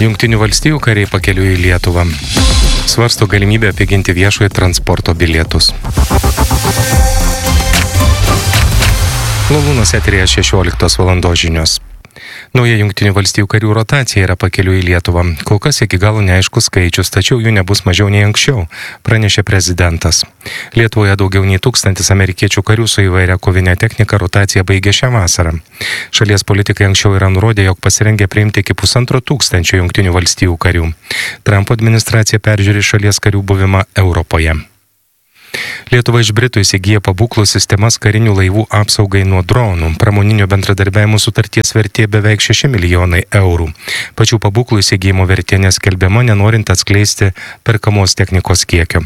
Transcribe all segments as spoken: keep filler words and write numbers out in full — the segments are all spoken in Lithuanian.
Jungtinių valstijų kariai pakeliui į Lietuvą. Svarsto galimybę piginti viešojo transporto bilietus. Lavūnos eteryje šešioliktos valandos žinios. Nauja Jungtinių valstijų karių rotacija yra pakeliui į Lietuvą. Kol kas iki galo neaiškus skaičius, tačiau jų nebus mažiau nei anksčiau, pranešė prezidentas. Lietuvoje daugiau nei tūkstantis amerikiečių karių su įvairia kovinė technika rotaciją baigė šią vasarą. Šalies politikai anksčiau yra nurodę, jog pasirengė priimti iki pusantro tūkstančio Jungtinių valstijų karių. Trumpo administracija peržiūri šalies karių buvimą Europoje. Lietuva iš Britų įsigyja pabūklų sistemas karinių laivų apsaugai nuo dronų. Pramoninio bendradarbiavimo sutarties vertė beveik šeši milijonai eurų. Pačių pabūklų įsigijimo vertė neskelbiama, nenorint atskleisti perkamos technikos kiekio.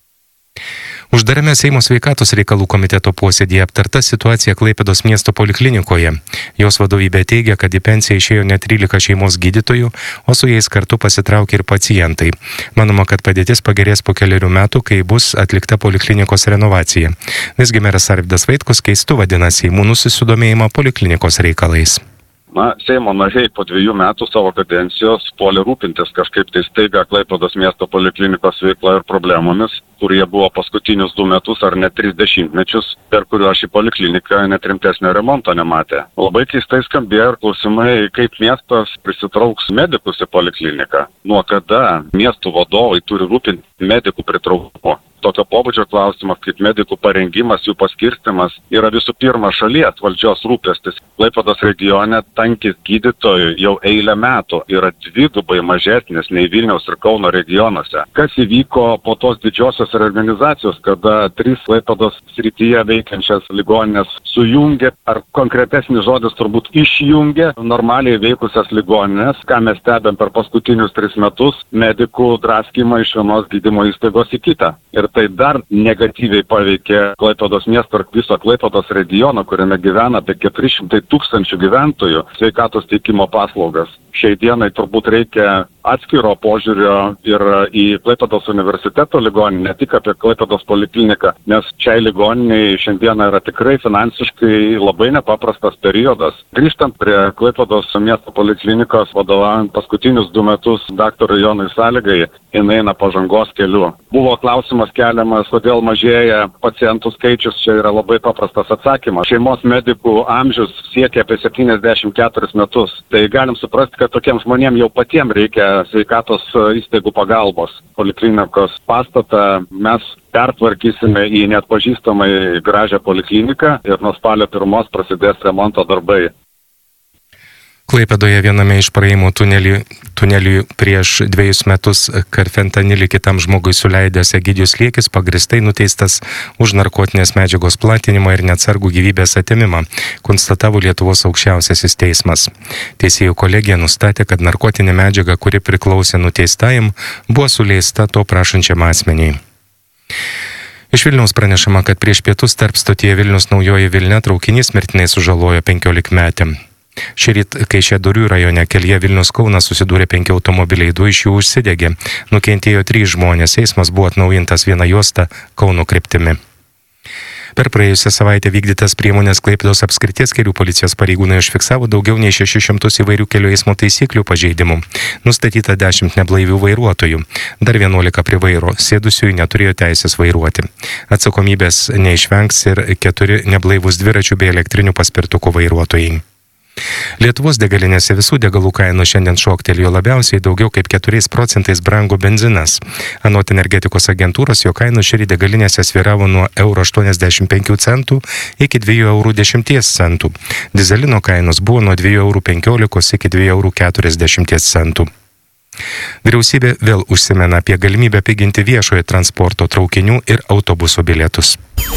Uždarame Seimo sveikatos reikalų komiteto posėdyje aptarta situacija Klaipėdos miesto poliklinikoje. Jos vadovybė teigia, kad į pensiją išėjo net trylika šeimos gydytojų, o su jais kartu pasitraukė ir pacientai. Manoma, kad padėtis pagerės po keliarių metų, kai bus atlikta poliklinikos renovacija. Visgi meras Arvydas Vaitkus keistu vadina Seimų susidomėjimą poliklinikos reikalais. Na, Seimo nariai po dviejų metų savo kadencijos puolė rūpintis kažkaip tai staiga Klaipėdos miesto poliklinikos veikla ir problemomis, kurie buvo paskutinius du metus ar net tris dešimtmečius, per kuriuos ši poliklinika net rimtesnio remonto nematė. Labai keistai skambėjo ir klausimai, kaip miestas prisitrauks medikus į polikliniką. Nuo kada miestų vadovai turi rūpinti medikų pritraukimu? Tokio pobūdžio klausimas, kaip medikų parengimas, jų paskirstimas, yra visų pirma šalies valdžios rūpestis. Klaipėdos regione tankis gydytojų jau eilę metų yra dvigubai mažesnis nei Vilniaus ir Kauno regionuose. Kas įvyko po tos didžiosios reorganizacijos, kada trys Klaipėdos srityje veikiančias ligoninės sujungė, ar konkretesnis žodis turbūt išjungė normaliai veikusias ligoninės, ką mes stebėm per paskutinius tris metus, medikų draskymą iš vienos gydymo įstaigos į kitą. Ir tai dar negatyviai paveikė Klaipėdos miesto ir viso Klaipėdos regiono, kuriame gyvena apie keturi šimtai tūkstančių gyventojų, sveikatos teikimo paslaugas. Šiai dienai turbūt reikia atskiro požiūrio ir į Klaipėdos universiteto ligoninę, ne tik apie Klaipėdos polikliniką, nes šiai ligoniniai šiandieną yra tikrai finansiškai labai nepaprastas periodas. Grįžtant prie Klaipėdos miesto poliklinikos, vadovaujant paskutinius du metus daktarui Jonui Sąlygai, jinai eina pažangos keliu. Buvo klausimas keliamas, kodėl mažėja pacientų skaičius, čia yra labai paprastas atsakymas. Šeimos medikų amžius siekia apie septyniasdešimt keturis metus. Tai galim suprasti, kad tokiems žmonėms jau patiems reikia sveikatos įstaigų pagalbos. Poliklinikos pastatą mes pertvarkysime į neatpažįstamai gražią polikliniką ir nuo spalio pirmos prasidės remonto darbai. Klaipėdoje viename iš praėjimų tunelių, tunelių prieš dviejus metus karfentanilį kitam žmogui suleidęs Egidijus Liekis pagristai nuteistas už narkotinės medžiagos platinimą ir neatsargų gyvybės atėmimą, konstatavo Lietuvos aukščiausiasis teismas. Teisėjų kolegija nustatė, kad narkotinė medžiaga, kuri priklausė nuteistajam, buvo suleista to prašančiam asmeniui. Iš Vilniaus pranešama, kad prieš pietus tarp stotyje Vilnius Naujoji Vilnia traukinys mirtinai sužalojo penkiolikmetę. Šįryt Kaišiadorių rajone kelyje Vilnius Kaunas susidūrė penki automobiliai, du iš jų užsidegė. Nukentėjo trys žmonės, eismas buvo atnaujintas viena juosta Kauno kryptimi. Per praėjusią savaitę vykdytas priemonės Klaipėdos apskrities kelių policijos pareigūnai užfiksavo daugiau nei šešis šimtus įvairių kelių eismo taisyklių pažeidimų. Nustatyta dešimt neblaivių vairuotojų, dar vienuolika prie vairo, sėdusiųjų neturėjo teisės vairuoti. Atsakomybės neišvengs ir keturi neblaivūs dviračių bei elektrinių paspirtukų vairuotojai. Lietuvos degalinėse visų degalų kainų šiandien šoktelėjo labiausiai, daugiau kaip keturiais procentais brango benzinas. Anot energetikos agentūros, jo kainų šįryt degalinėse svyravo nuo euro aštuoniasdešimt penkių centų iki dviejų eurų dešimties centų. Dizelino kainos buvo nuo dviejų eurų penkiolikos iki dviejų eurų keturiasdešimties centų. Vyriausybė vėl užsimena apie galimybę piginti viešojo transporto traukinių ir autobusų bilietus.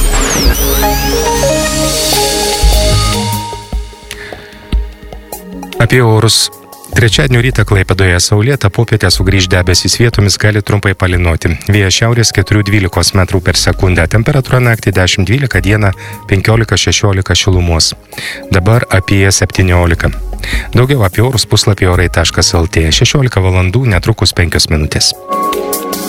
Apie orus. Trečiadienio rytą Klaipėdoje saulėta, popietę sugrįž debesys, vietomis gali trumpai palynoti. Vėjas šiaurės keturi dvylika metrų per sekundę, temperatūra naktį dešimt dvylika, dieną penkiolika šešiolika šilumos. Dabar apie septyniolika. Daugiau apie orus puslapyje orai taškas lt. šešiolika valandų netrukus penkios minutės.